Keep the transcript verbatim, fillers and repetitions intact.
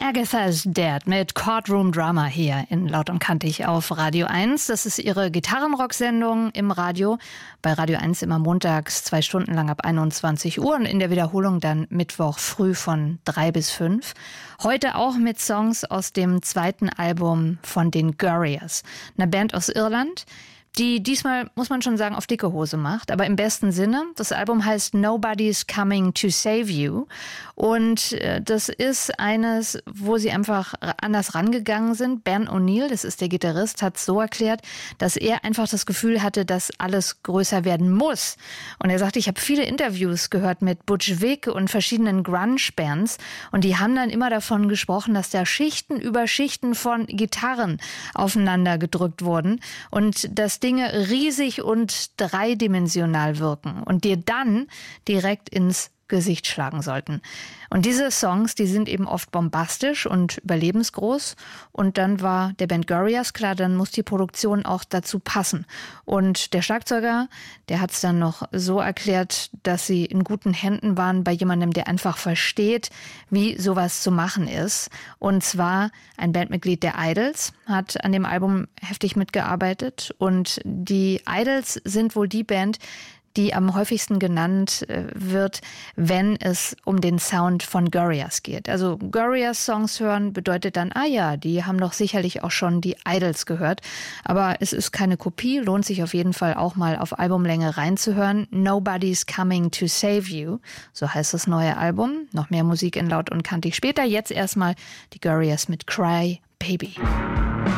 Agatha's Dad mit Courtroom Drama hier in Laut und Kantig auf Radio eins. Das ist ihre Gitarrenrock-Sendung im Radio. Bei Radio eins immer montags zwei Stunden lang ab einundzwanzig Uhr und in der Wiederholung dann Mittwoch früh von drei bis fünf. Heute auch mit Songs aus dem zweiten Album von den Gurriers, einer Band aus Irland, die diesmal, muss man schon sagen, auf dicke Hose macht, aber im besten Sinne. Das Album heißt Nobody's Coming to Save You und das ist eines, wo sie einfach anders rangegangen sind. Ben O'Neill, das ist der Gitarrist, hat so erklärt, dass er einfach das Gefühl hatte, dass alles größer werden muss. Und er sagte, ich habe viele Interviews gehört mit Butch Vig und verschiedenen Grunge-Bands und die haben dann immer davon gesprochen, dass da Schichten über Schichten von Gitarren aufeinander gedrückt wurden und dass Dinge riesig und dreidimensional wirken und dir dann direkt ins Gesicht schlagen sollten. Und diese Songs, die sind eben oft bombastisch und überlebensgroß. Und dann war der Band Gurriers klar, dann muss die Produktion auch dazu passen. Und der Schlagzeuger, der hat es dann noch so erklärt, dass sie in guten Händen waren bei jemandem, der einfach versteht, wie sowas zu machen ist. Und zwar ein Bandmitglied der Idols, hat an dem Album heftig mitgearbeitet. Und die Idols sind wohl die Band, die am häufigsten genannt wird, wenn es um den Sound von Gurriers geht. Also Gurriers-Songs hören bedeutet dann, ah ja, die haben doch sicherlich auch schon die Idols gehört. Aber es ist keine Kopie, lohnt sich auf jeden Fall auch mal auf Albumlänge reinzuhören. Nobody's Coming to Save You, so heißt das neue Album. Noch mehr Musik in Laut und Kantig später. Jetzt erstmal die Gurriers mit Cry Baby.